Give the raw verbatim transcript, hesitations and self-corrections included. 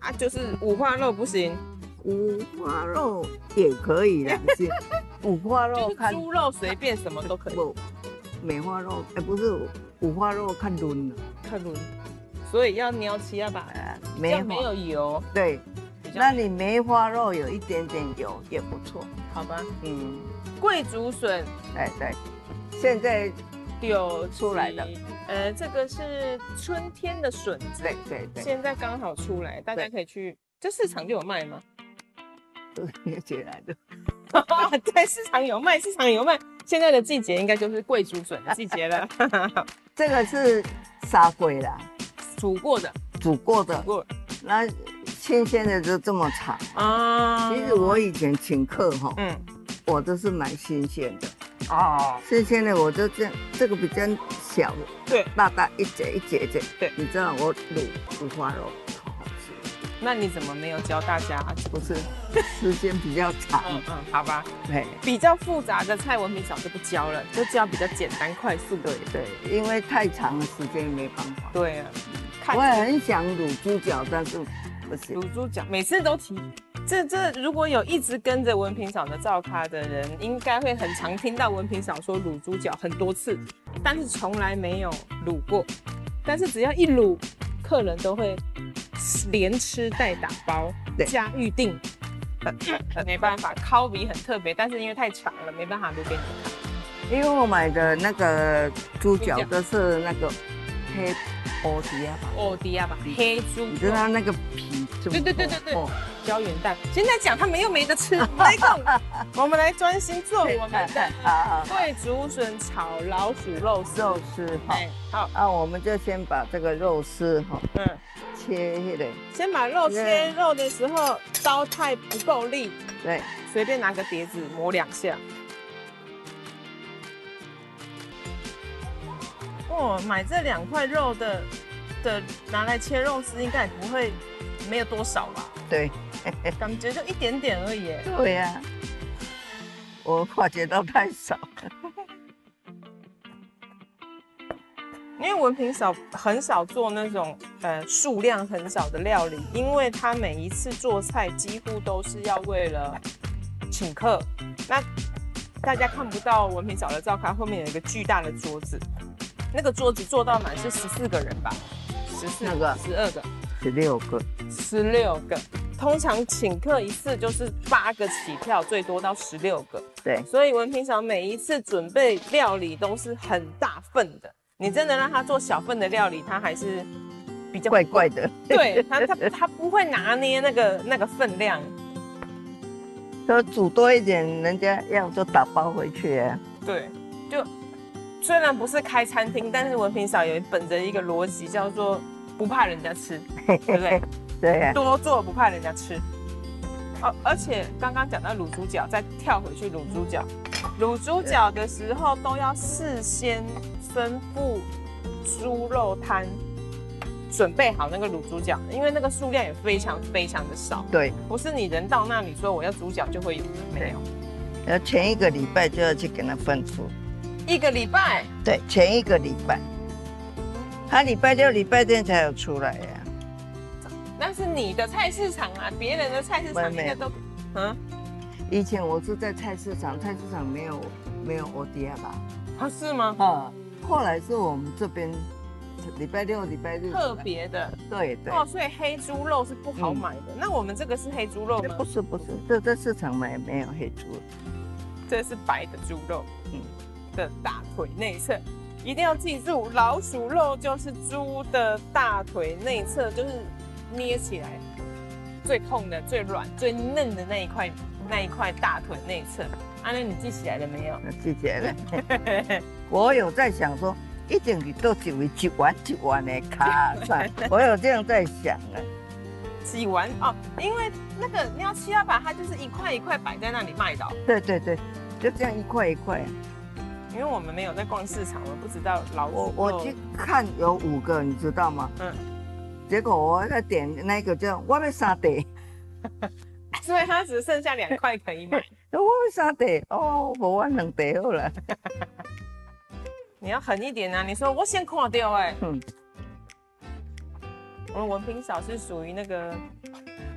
啊，就是五花肉不行。 五花肉也可以啦，是五花肉就是看猪肉随便什么都可以。 不，梅花肉哎、不是五花肉看轮了， 看轮，所以要撩起要把呃， 这样没有油。 对， 比较那你梅花肉有一点点油也不错， 好吧？ 嗯， 桂竹笋哎对，现在有出来的， 呃，这个是春天的笋子， 对对对， 现在刚好出来，大家可以去，这市场就有卖吗？ 都是借来的， 在市场有卖，市场有卖。现在的季节应该就是桂竹笋的季节了。 这个是沙龟啦， 煮过的， 煮过的， 煮过那新鲜的就这么长啊。 其实我以前请客哈， 嗯， 我都是买新鲜的。 哦， 新鲜的我就这样，这个比较小的， 对， 大大一节一节一节， 对， 你知道我卤五花肉好好吃， 那你怎么没有教大家？ 不是时间比较长， 嗯嗯，好吧， 对比较复杂的菜文凭嫂就不教了，就教比较简单快速的。 对对，因为太长的时间没办法。 对啊，看我也很想卤猪脚，但是不行。 卤猪脚每次都提，这这如果有一直跟着文凭嫂的照咖的人，应该会很常听到文凭嫂说卤猪脚很多次，但是从来没有卤过。但是只要一卤，客人都会连吃带打包加预定。没办法，烤比很特别，但是因为太长了，没办法录给你看。 因为我买的那个猪脚都是那个黑欧迪亚吧， 欧迪亚吧，黑猪， 你知道那个皮？ 对对对对对，胶原蛋。现在讲他们又没得吃，来讲，我们来专心做我们的桂竹笋炒老鼠肉丝。 肉丝哈， 好啊，我们就先把这个肉丝哈，嗯，切一点。 先把肉切肉的时候，刀太不够力， 对， 随便拿个碟子磨两下。哦，买这两块肉的的拿来切肉丝，应该也不会没有多少吧？ 对， 感觉就一点点而已。 对呀、啊，我发觉到太少了。 因为文凭嫂很少做那种呃数量很少的料理，因为她每一次做菜几乎都是要为了请客。那大家看不到文凭嫂的照片，后面有一个巨大的桌子。那个桌子做到满是十四个人吧，十四个、十二个、 十六个、 十六个。通常请客一次就是八个起跳，最多到十六个。 对， 所以文凭嫂每一次准备料理都是很大份的。你真的让他做小份的料理，他还是比较怪怪的。 对他，他他不会拿捏那个那个分量。 说煮多一点，人家要就打包回去啊。 对，就。虽然不是开餐厅，但是文凭嫂有本着一个逻辑，叫做不怕人家吃，对不对？ 对呀、啊， 多做不怕人家吃。哦，而且刚刚讲到卤猪脚，再跳回去卤猪脚，卤猪脚的时候都要事先吩咐猪肉摊准备好那个卤猪脚，因为那个数量也非常非常的少。 对， 不是你人到那里说我要猪脚就会有，没有。 然后前一个礼拜就要去跟他吩咐。 一个礼拜， 对，前一个礼拜，他礼拜六、礼拜天才有出来呀、 啊。那是你的菜市场啊，别人的菜市场应该都，嗯。 以前我是在菜市场，菜市场没有没有欧迪亚吧？ 啊，是吗？ 啊，后来是我们这边礼拜六、礼拜日特别的， 对对。 哦，所以黑猪肉是不好买的。嗯、那我们这个是黑猪肉吗？ 不是不是，这在市场买没有黑猪， 这是白的猪肉。嗯。的大腿内侧，一定要记住，老鼠肉就是猪的大腿内侧，就是捏起来最痛的、最软、最嫩的那一块，那一块大腿内侧。啊，那你记起来了没有？ 记起来了。我有在想说，一定是都只为一碗一碗的卡上，我有这样在想啊。 几碗哦，因为那个你要七要把它就是一块一块摆在那里卖的、哦。 对对对，就这样一块一块。 因为我们没有在逛市场，我不知道老鼠肉。 我我去看有五个，你知道吗？嗯。结果我在点那个叫我要三碟， 所以它只剩下两块可以买。 我要三碟哦，我两碟好了。 你要狠一点啊！你说我先看到哎。嗯。 我们文凭嫂是属于那个